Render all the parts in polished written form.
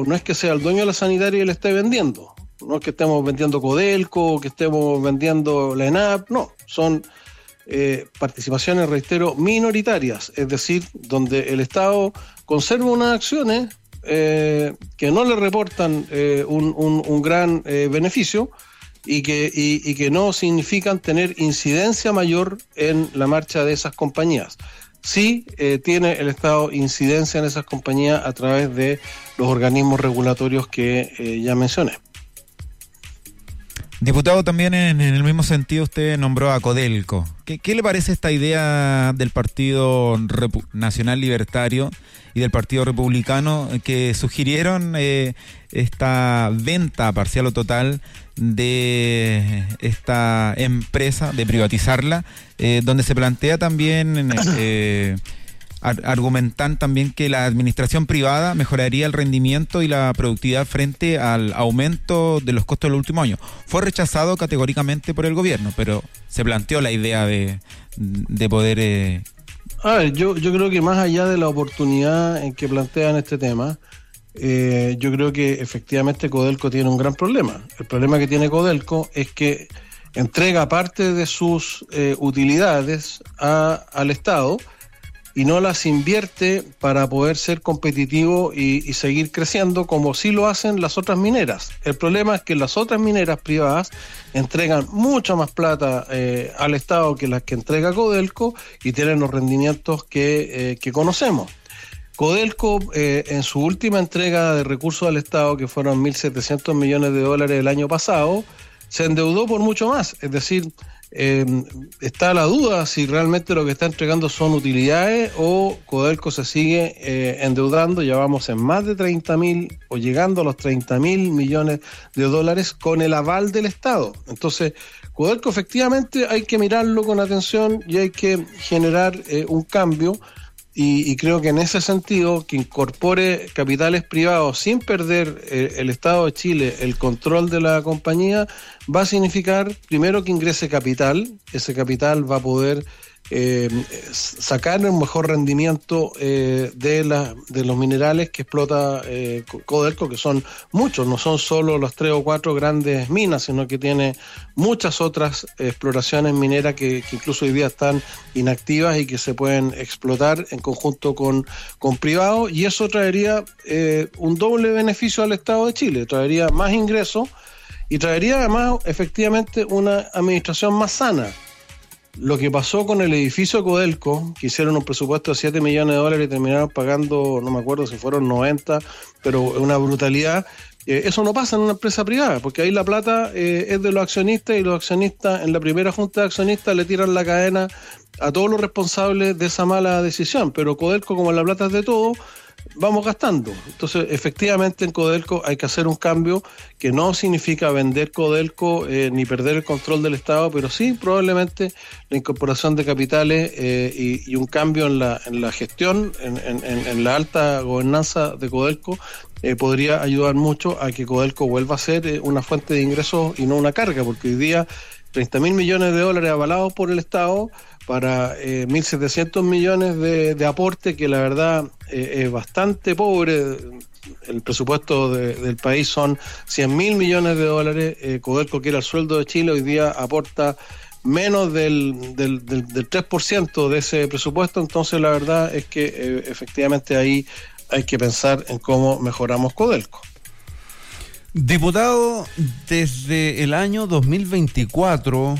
Estado no es que sea el dueño de la sanitaria y le esté vendiendo. No es que estemos vendiendo Codelco, que estemos vendiendo la ENAP, no, son participaciones, reitero, minoritarias, es decir, donde el Estado conserva unas acciones que no le reportan un gran beneficio y que no significan tener incidencia mayor en la marcha de esas compañías. Sí tiene el Estado incidencia en esas compañías a través de los organismos regulatorios que ya mencioné. Diputado, también en el mismo sentido usted nombró a Codelco. ¿Qué le parece esta idea del Partido Nacional Libertario y del Partido Republicano que sugirieron esta venta parcial o total de esta empresa, de privatizarla, donde se plantea también... argumentan también que la administración privada mejoraría el rendimiento y la productividad frente al aumento de los costos de los últimos años. Fue rechazado categóricamente por el gobierno, pero se planteó la idea de poder... A ver, yo creo que más allá de la oportunidad en que plantean este tema, yo creo que efectivamente Codelco tiene un gran problema. El problema que tiene Codelco es que entrega parte de sus utilidades al Estado y no las invierte para poder ser competitivo y seguir creciendo como sí lo hacen las otras mineras. El problema es que las otras mineras privadas entregan mucha más plata al Estado que las que entrega Codelco y tienen los rendimientos que conocemos. Codelco, en su última entrega de recursos al Estado, que fueron 1.700 millones de dólares el año pasado, se endeudó por mucho más, es decir... está la duda si realmente lo que está entregando son utilidades o Codelco se sigue endeudando. Ya vamos en más de 30.000 o llegando a los 30.000 millones de dólares con el aval del Estado. Entonces, Codelco efectivamente hay que mirarlo con atención y hay que generar un cambio. Y creo que en ese sentido, que incorpore capitales privados sin perder el Estado de Chile el control de la compañía, va a significar primero que ingrese capital. Ese capital va a poder sacar un mejor rendimiento de los minerales que explota Codelco, que son muchos, no son solo las 3 o 4 grandes minas, sino que tiene muchas otras exploraciones mineras que incluso hoy día están inactivas y que se pueden explotar en conjunto con privados, y eso traería un doble beneficio al Estado de Chile, traería más ingresos y traería además efectivamente una administración más sana. Lo que pasó con el edificio Codelco, que hicieron un presupuesto de 7 millones de dólares y terminaron pagando, no me acuerdo si fueron 90, pero una brutalidad. Eso no pasa en una empresa privada, porque ahí la plata es de los accionistas y los accionistas en la primera junta de accionistas le tiran la cadena a todos los responsables de esa mala decisión. Pero Codelco, como la plata es de todo, vamos gastando. Entonces, efectivamente, en Codelco hay que hacer un cambio que no significa vender Codelco ni perder el control del Estado, pero sí probablemente la incorporación de capitales y un cambio en la gestión, en la alta gobernanza de Codelco, podría ayudar mucho a que Codelco vuelva a ser una fuente de ingresos y no una carga, porque hoy día 30.000 millones de dólares avalados por el Estado para 1.700 millones de aporte, que la verdad es bastante pobre. El presupuesto del país son 100.000 millones de dólares. Codelco, que era el sueldo de Chile, hoy día aporta menos del 3% de ese presupuesto. Entonces la verdad es que efectivamente ahí hay que pensar en cómo mejoramos Codelco. Diputado, desde el año 2024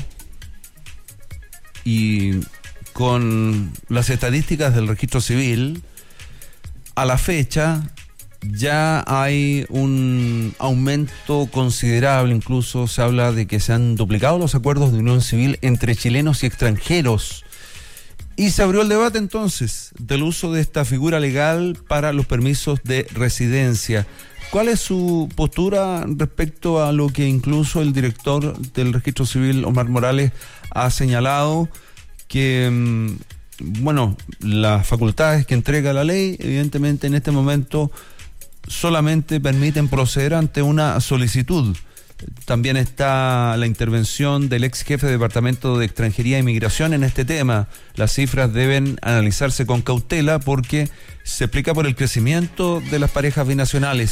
y con las estadísticas del registro civil, a la fecha ya hay un aumento considerable, incluso se habla de que se han duplicado los acuerdos de unión civil entre chilenos y extranjeros. Y se abrió el debate entonces del uso de esta figura legal para los permisos de residencia. ¿Cuál es su postura respecto a lo que incluso el director del registro civil, Omar Morales, ha señalado que, las facultades que entrega la ley, evidentemente en este momento solamente permiten proceder ante una solicitud? También está la intervención del ex jefe de Departamento de Extranjería e Inmigración en este tema. Las cifras deben analizarse con cautela porque se explica por el crecimiento de las parejas binacionales.